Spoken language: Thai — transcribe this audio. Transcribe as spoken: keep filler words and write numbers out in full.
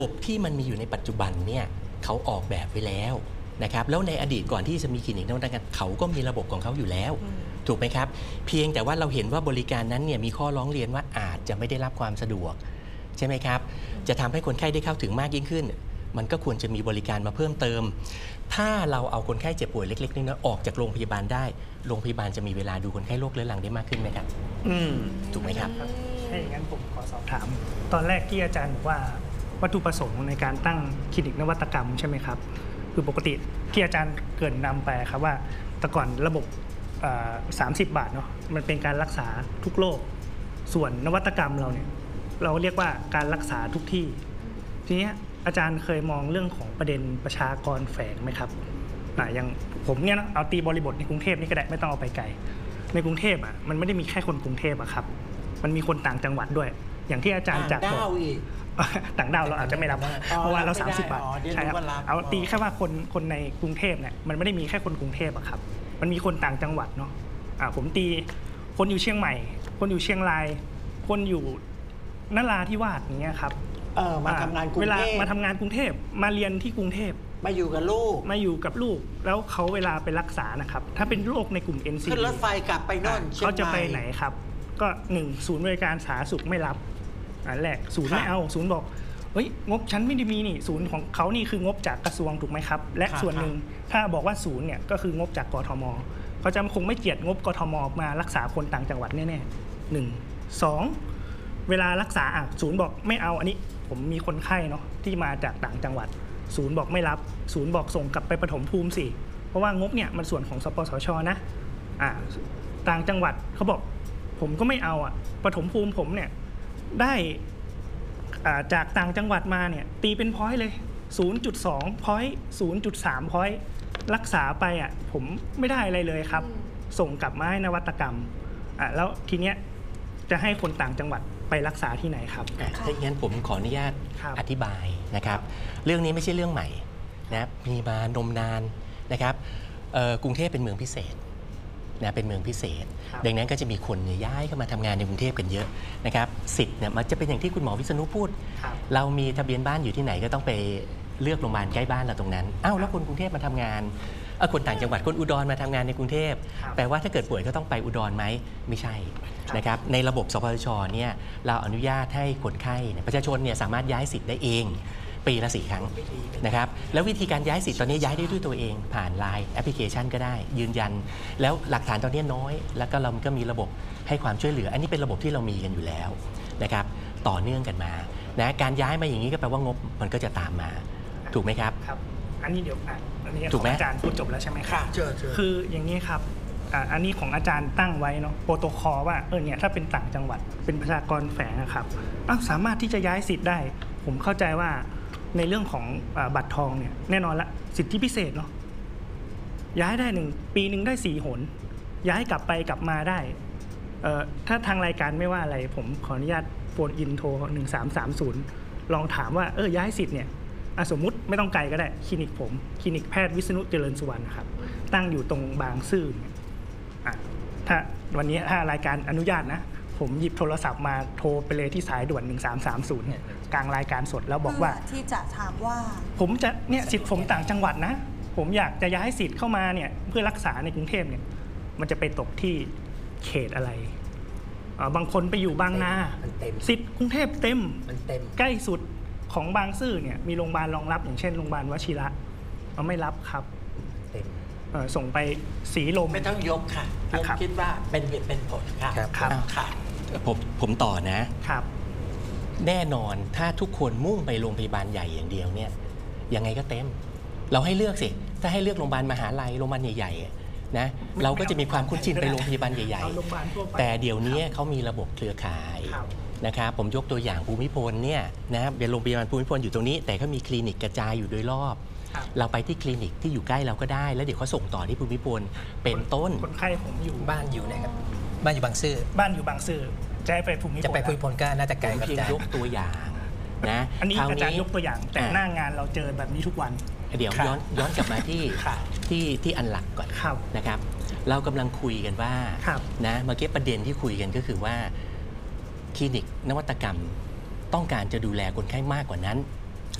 ระบบที่มันมีอยู่ในปัจจุบันเนี่ยเขาออกแบบไว้แล้วนะครับแล้วในอดีตก่อนที่จะมีคลินิกนวัตกรรมเขาก็มีระบบของเขาอยู่แล้วถูกไหมครับเพียงแต่ว่าเราเห็นว่าบริการนั้นเนี่ยมีข้อร้องเรียนว่าอาจจะไม่ได้รับความสะดวกใช่ไหมครับจะทำให้คนไข้ได้เข้าถึงมากยิ่งขึ้นมันก็ควรจะมีบริการมาเพิ่มเติมถ้าเราเอาคนไข้เจ็บป่วยเล็กๆน้อยๆออกจากโรงพยาบาลได้โรงพยาบาลจะมีเวลาดูคนไข้โรคเรื้อรังได้มากขึ้นไหมครับอืมถูกไหมครับถ้าอย่างนั้นผมขอสอบถามตอนแรกที่อาจารย์บอกว่าวัตถุประสงค์ในการตั้งคลินิกนวัตกรรมใช่ไหมครับคือปกติที่อาจารย์เกริ่นนำไปครับว่าแต่ก่อนระบบสามสิบบาทเนาะมันเป็นการรักษาทุกโรคส่วนนวัตกรรมเราเนี่ยเราเรียกว่าการรักษาทุกที่ทีนี้อาจารย์เคยมองเรื่องของประเด็นประชากรแฝงไหมครับอ่าอย่างผมเนี่ยนะเอาตีบริบทในกรุงเทพนี่ก็ได้ไม่ต้องเอาไปไกลในกรุงเทพอ่ะมันไม่ได้มีแค่คนกรุงเทพอะครับมันมีคนต่างจังหวัดด้วยอย่างที่อาจารย์จากบอกต่างดาวเราอาจจะไม่รับเพราะว่าเราสามสิบบาทใช่ครับเอาตีแค่ว่าคนคนในกรุงเทพเนี่ยมันไม่ได้มีแค่คนกรุงเทพอะครับมันมีคนต่างจังหวัดเนาะอ่าผมตีคนอยู่เชียงใหม่คนอยู่เชียงรายคนอยู่นราธิวาสอย่างเงี้ยครับเออมาทำงานกรุงเทพเวลามาทำงานกรุงเทพมาเรียนที่กรุงเทพมาอยู่กับลูกมาอยู่กับลูกแล้วเขาเวลาไปรักษานะครับถ้าเป็นโรคในกลุ่ม เอ็น ซี ดีขึ้นรถไฟกลับไปโน่นเขาจะไปไหนครับก็หนึ่งศูนย์บริการสาธารณสุขไม่รับอันแรกศูนย์ไม่เอาศูนย์บอกเฮ้ยงบฉันไม่ได้มีนี่ศูนย์ของเขานี่คืองบจากกระทรวงถูกไหมครับและส่วนหนึ่งถ้าบอกว่าศูนย์เนี่ยก็คืองบจากกทมเขาจะคงไม่เจียดงบกทมมารักษาคนต่างจังหวัดแน่ๆหนึ่งสองเวลารักษาอ่ะศูนย์บอกไม่เอาอันนี้ผมมีคนไข้เนาะที่มาจากต่างจังหวัดศูนย์บอกไม่รับศูนย์บอกส่งกลับไปปฐมภูมิสิเพราะว่างบเนี่ยมันส่วนของสปสช.นะอ่าต่างจังหวัดเขาบอกผมก็ไม่เอาอ่ะปฐมภูมิผมเนี่ยได้อ่าจากต่างจังหวัดมาเนี่ยตีเป็นพอยต์เลย ศูนย์จุดสอง พอยต์ ศูนย์จุดสาม พอยต์รักษาไปอ่ะผมไม่ได้อะไรเลยครับส่งกลับมาให้นวัตกรรมอ่าแล้วทีเนี้ยจะให้คนต่างจังหวัดไปรักษาที่ไหนครับถ้าอย่างนั้นผมขออนุญาตอธิบายนะครับเรื่องนี้ไม่ใช่เรื่องใหม่นะมีมานมนานนะครับกรุงเทพเป็นเมืองพิเศษนะเป็นเมืองพิเศษดังนั้นก็จะมีคนย้ายเข้ามาทำงานในกรุงเทพกันเยอะนะครับสิทธิ์เนี่ยมันจะเป็นอย่างที่คุณหมอวิษณุพูดเรามีทะเบียนบ้านอยู่ที่ไหนก็ต้องไปเลือกโรงพยาบาลใกล้บ้านเราตรงนั้นอ้าวแล้วคนกรุงเทพมาทำงานคนต่างจังหวัดคนอุดรมาทำงานในกรุงเทพแปลว่าถ้าเกิดป่วยก็ต้องไปอุดรไหมไม่ใช่นะครับในระบบสปสช.เนี่ยเราอนุญาตให้คนไข้ประชาชนเนี่ยสามารถย้ายสิทธิ์ได้เองปีละสี่ครั้งนะครับแล้ววิธีการย้ายสิทธิ์ตอนนี้ย้ายได้ด้วยตัวเองผ่านไลน์แอปพลิเคชันก็ได้ยืนยันแล้วหลักฐานตอนนี้น้อยแล้วก็เราก็มีระบบให้ความช่วยเหลืออันนี้เป็นระบบที่เรามีกันอยู่แล้วนะครับต่อเนื่องกันมานะการย้ายมาอย่างนี้ก็แปลว่างบมันก็จะตามมาถูกไหมครับครับอันนี้เดี๋ยวอันนี้ของอาจารย์พูดจบแล้วใช่ไหมครับคืออย่างนี้ครับอันนี้ของอาจารย์ตั้งไว้เนาะโปรโตคอลว่าเออเนี่ยถ้าเป็นต่างจังหวัดเป็นประชากรแฝงนะครับสามารถที่จะย้ายสิทธิ์ได้ผมเข้าใจว่าในเรื่องของบัตรทองเนี่ยแน่นอนละสิทธิพิเศษเนาะย้ายได้หนึ่งปีหนึ่งได้สี่หนย้ายกลับไปกลับมาได้ถ้าทางรายการไม่ว่าอะไรผมขออนุญาตโฟนอินโทรหนึ่งสามสามศูนย์ลองถามว่าเออย้ายสิทธิ์เนี่ยสมมุติไม่ต้องไกลก็ได้คลินิกผมคลินิกแพทย์วิษณุเจริญสุวรรณครับตั้งอยู่ตรงบางซื่อถ้าวันนี้ถ้ารายการอนุญาตนะผมหยิบโทรศัพท์มาโทรไปเลยที่สายด่วนหนึ่งสามสามศูนย์เนี่ยกลางรายการสดแล้วบอกว่าที่จะถามว่าผมจะเนี่ยสิทธิ์ผมต่างจังหวัดนะผมอยากจะย้ายสิทธิ์เข้ามาเนี่ยเพื่อรักษาในกรุงเทพเนี่ยมันจะไปตกที่เขตอะไรบางคนไปอยู่บางนาสิทธิ์กรุงเทพเต็มใกล้สุดของบางซื่อเนี่ยมีโรงพยาบาลรองรับอย่างเช่นโรงพยาบาลวชิระเราไม่รับครับส่งไปสีลมไม่ต้องยกค่ะผมคิดว่าเป็นเหตุเป็นผลค่ะครับค่ะผมผมต่อนะครับแน่นอนถ้าทุกคนมุ่งไปโรงพยาบาลใหญ่อย่างเดียวเนี่ยยังไงก็เต็มเราให้เลือกสิถ้าให้เลือกโรงพยาบาลมหาลัยโรงพยาบาลใหญ่ๆนะเราก็จะมีความคุ้นชินไปโรงพยาบาลใหญ่ๆแต่เดี๋ยวนี้เขามีระบบเครือข่ายนะครับผมยกตัวอย่างภูมิพลเนี่ยนะเป็นโรงพยาบาลภูมิพลอยู่ตรงนี้แต่เขามีคลินิกกระจายอยู่โดยรอบเราไปที่คลินิกที่อยู่ใกล้เราก็ได้แล้วเดี๋ยวเขาส่งต่อที่ภูมิพลเป็นต้นคนไข้ผมอยู่บ้านอยู่นะครับบ้านอยู่บางซื่อบ้านอยู่บางซื่อจะไปภูมิพลจะไปภูมิพลก็น่าจะไกลกับอาจารย์ยกตัวอย่างนะอันนี้อาจารย์ยกตัวอย่างแต่หน้างานเราเจอแบบนี้ทุกวันเดี๋ยวย้อนย้อนกลับมาที่ที่ที่อันหลักก่อนนะครับเรากำลังคุยกันว่านะเมื่อกี้ประเด็นที่คุยกันก็คือว่าคลินิกนวัตกรรมต้องการจะดูแลคนไข้มากกว่านั้น